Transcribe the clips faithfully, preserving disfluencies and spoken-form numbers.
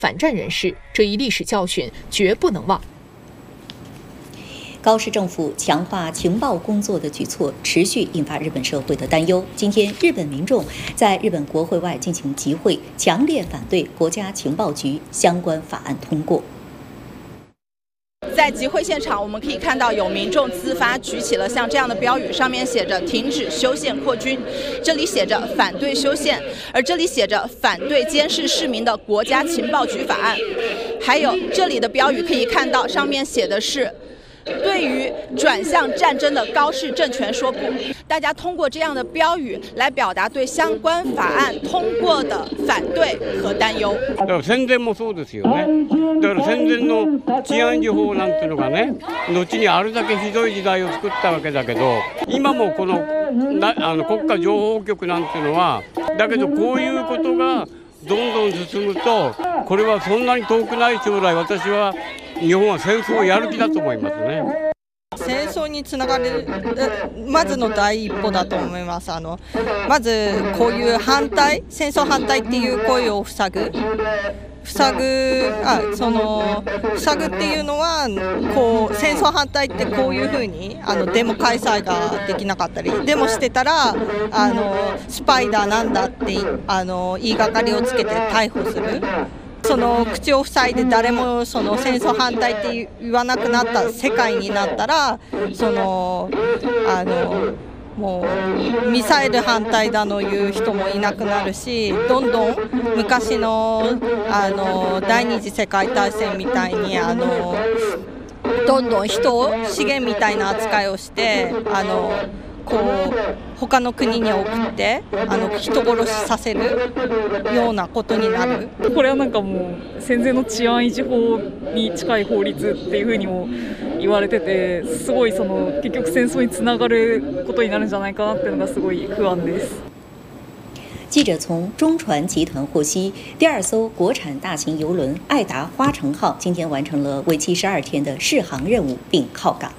反战人士，这一历史教训绝不能忘。 高市政府强化情报工作的举措持续引发日本社会的担忧。今天，日本民众在日本国会外进行集会，强烈反对国家情报局相关法案通过。 在集会现场，我们可以看到有民众自发举起了像这样的标语，上面写着“停止修宪扩军”，这里写着反对修宪，而这里写着反对监视市民的国家情报局法案。还有这里的标语可以看到，上面写的是对于转向战争的高市政权说不。大家通过这样的标语来表達对相关法案通過的反對和担憂。 だから戦前もそうですよね。だから戦前の治安維持法なんていうのがね、後にあれだけひどい時代を作ったわけだけど、今もこのなあの国家情報局なんていうのは、だけどこういうことがどんどん進むと、これはそんなに遠くない将来、私は日本は戦争をやる気だと思いますね。 戦争につながるまずの第一歩だと思います。あのまずこういう反対、戦争反対っていう声を塞ぐ。塞ぐあその塞ぐっていうのはこう戦争反対ってこういうふうにあのデモ開催ができなかったり、デモしてたらあのスパイだなんだってあの言いがかりをつけて逮捕する。その口を塞いで誰もその戦争反対って言わなくなった世界になったら、そのあのもうミサイル反対だの言う人もいなくなるし、どんどん昔のあの第二次世界大戦みたいにあのどんどん人を資源みたいな扱いをしてあのこう他の国に送ってあの人殺しさせるようなことになる。 これはなんかもう戦前の治安維持法に近い法律っていうふうにも言われてて、すごいその結局戦争につながることになるんじゃないかなっていうのがすごい不安です。 记者从中船集团获悉，第二艘国产大型邮轮爱达花城号今天完成了为期十二天的试航任务，并靠港。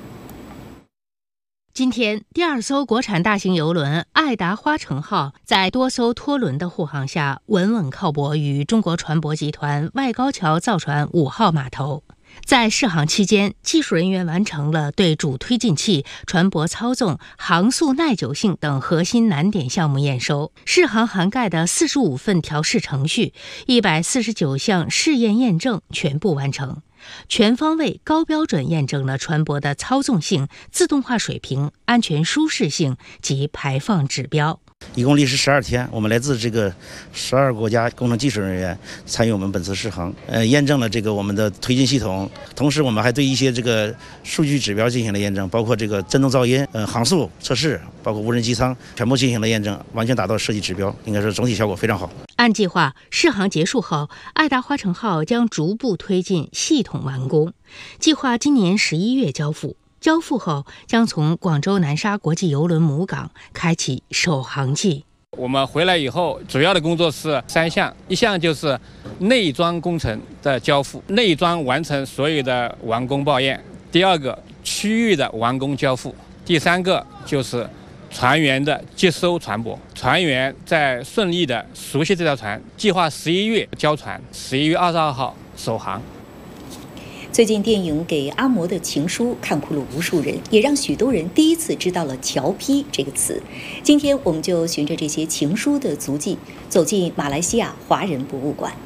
今天，第二艘国产大型邮轮爱达花城号在多艘拖轮的护航下，稳稳靠泊于中国船舶集团外高桥造船五号码头。在试航期间，技术人员完成了对主推进器、船舶操纵、航速耐久性等核心难点项目验收。试航涵盖的四十五份调试程序、一百四十九项试验验证全部完成。全方位高标准验证了船舶的操纵性、自动化水平、安全舒适性及排放指标。 一共历时十二天，我们来自这个十二国家工程技术人员参与我们本次试航，呃，验证了这个我们的推进系统，同时我们还对一些这个数据指标进行了验证，包括这个震动噪音、呃航速测试，包括无人机舱，全部进行了验证，完全达到设计指标，应该说总体效果非常好。 按计划，试航结束后，爱达花城号将逐步推进系统完工，计划今年十一月交付。交付后，将从广州南沙国际邮轮母港开启首航季。 我们回来以后，主要的工作是三项，一项就是内装工程的交付，内装完成所有的完工报验；第二个，区域的完工交付；第三个就是船员的接收船舶，船员在顺利的熟悉这条船，计划十一月交船，十一月二十二号首航。 最近电影《给阿嬷的情书》看哭了无数人，也让许多人第一次知道了侨批这个词。今天我们就循着这些情书的足迹，走进马来西亚华人博物馆。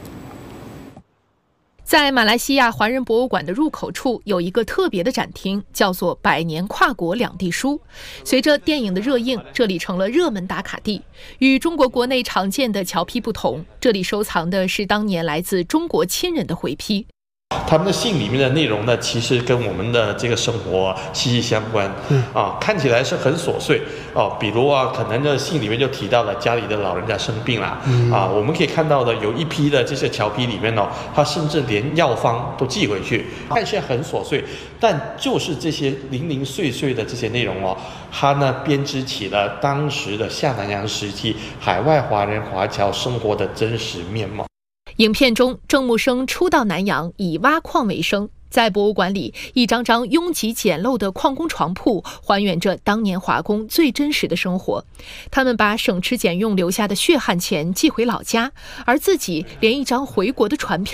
在马来西亚华人博物馆的入口处有一个特别的展厅，叫做百年跨国两地书。随着电影的热映，这里成了热门打卡地。与中国国内常见的侨批不同，这里收藏的是当年来自中国亲人的回批。 他们的信里面的内容呢，其实跟我们的这个生活息息相关。嗯啊，看起来是很琐碎哦，比如啊，可能的信里面就提到了家里的老人家生病了。嗯啊，我们可以看到的有一批的这些侨批里面哦，他甚至连药方都寄回去，看起来很琐碎，但就是这些零零碎碎的这些内容哦，它呢编织起了当时的下南洋时期海外华人华侨生活的真实面貌。 影片中，郑木生初到南洋以挖矿为生，在博物馆里，一张张拥挤简陋的矿工床铺还原着当年华工最真实的生活。他们把省吃俭用留下的血汗钱寄回老家，而自己连一张回国的船票